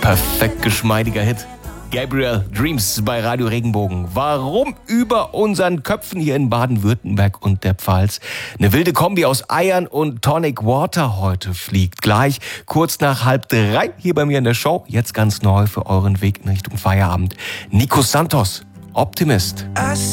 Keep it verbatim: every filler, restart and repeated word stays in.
Perfekt geschmeidiger Hit. Gabriel, Dreams bei Radio Regenbogen. Warum über unseren Köpfen hier in Baden-Württemberg und der Pfalz eine wilde Kombi aus Eiern und Tonic Water heute fliegt? Gleich kurz nach halb drei hier bei mir in der Show. Jetzt ganz neu für euren Weg in Richtung Feierabend. Nico Santos, Optimist.